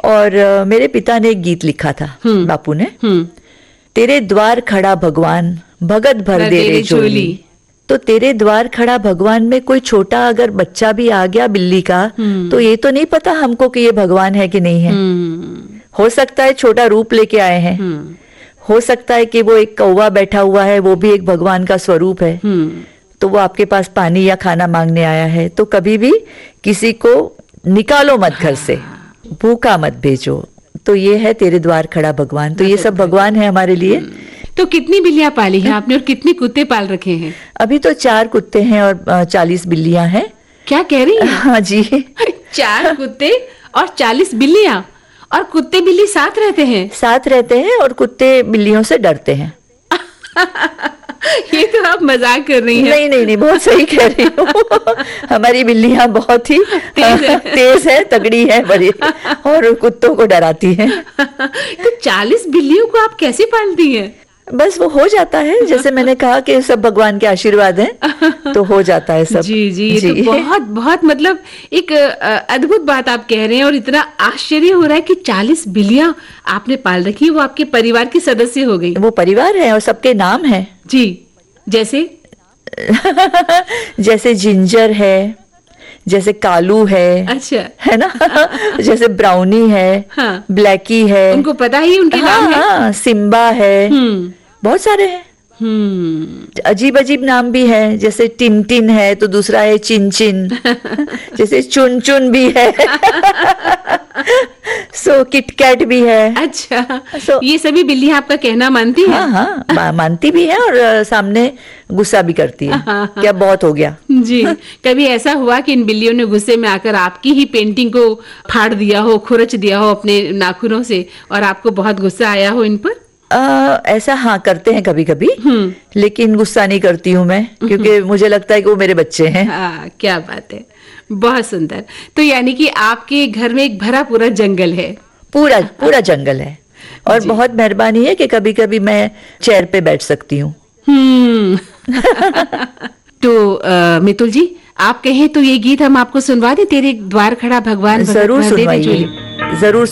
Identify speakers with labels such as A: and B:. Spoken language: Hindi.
A: और मेरे पिता ने एक गीत लिखा था, बापू ने, तेरे द्वार खड़ा भगवान भगत भर दे रे झोली। तो तेरे द्वार खड़ा भगवान में कोई छोटा अगर बच्चा भी आ गया बिल्ली का, तो ये तो नहीं पता हमको कि ये भगवान है कि नहीं है। हो सकता है छोटा रूप लेके आए हैं, हो सकता है कि वो एक कौवा बैठा हुआ है, वो भी एक भगवान का स्वरूप है। तो वो आपके पास पानी या खाना मांगने आया है। तो कभी भी किसी को निकालो मत घर से, भूखा मत भेजो। तो ये है तेरे द्वार खड़ा भगवान। तो ये सब भगवान है हमारे लिए।
B: तो कितनी बिल्लियां पाली हैं आपने और कितने कुत्ते पाल रखे हैं?
A: अभी तो 4 कुत्ते हैं और 40 बिल्लियां हैं।
B: क्या कह रही हैं?
A: हाँ जी।
B: 4 कुत्ते और 40 बिल्लियां, और कुत्ते बिल्ली साथ रहते हैं?
A: साथ रहते हैं और कुत्ते बिल्लियों से डरते हैं।
B: ये तो आप मजाक कर रही हैं।
A: नहीं नहीं नहीं, बहुत सही कह रही हूँ। हमारी बिल्लियां बहुत ही तेज है, तगड़ी है, बड़ी, और कुत्तों को डराती हैं।
B: तो 40 बिल्लियों को आप कैसे पालती हैं?
A: बस वो हो जाता है, जैसे मैंने कहा कि सब भगवान के आशीर्वाद हैं, तो हो जाता है सब।
B: जी जी, ये तो बहुत बहुत मतलब एक अद्भुत बात आप कह रहे हैं। और इतना आश्चर्य हो रहा है कि 40 बिल्लियां आपने पाल रखी, वो आपके परिवार की सदस्य हो गई।
A: वो परिवार है और सबके नाम है
B: जी। जैसे
A: जैसे जिंजर है, जैसे कालू है,
B: अच्छा,
A: है ना, जैसे ब्राउनी है,
B: हाँ,
A: ब्लैकी है।
B: उनको पता ही उनके नाम है?
A: हाँ, सिम्बा है, बहुत सारे हैं। अजीब अजीब नाम भी है, जैसे टिन है तो दूसरा है चिन चिन, जैसे चुन चुन भी है। सो किटकैट भी है।
B: अच्छा, ये सभी बिल्लियां आपका कहना मानती हैं?
A: हाँ हाँ, मानती भी है और सामने गुस्सा भी करती है। क्या बहुत हो गया। जी।
B: कभी ऐसा हुआ कि इन बिल्लियों ने गुस्से में आकर आपकी ही पेंटिंग को फाड़ दिया हो, खुरच दिया हो अपने नाखूनों से, और आपको बहुत गुस्सा आया हो इन पर?
A: ऐसा हाँ करते हैं कभी कभी, लेकिन गुस्सा नहीं करती हूँ मैं, क्योंकि मुझे लगता है कि वो मेरे बच्चे हैं।
B: क्या बात है, बहुत सुंदर। तो यानी कि आपके घर में एक भरा पूरा जंगल है?
A: पूरा जंगल है, और बहुत मेहरबानी है कि कभी कभी मैं चेयर पे बैठ सकती हूँ।
B: तो मितुल जी, आप कहें तो ये गीत हम आपको सुनवा दें, तेरे द्वार खड़ा भगवान
A: जरूर सुनवाइए, जरूर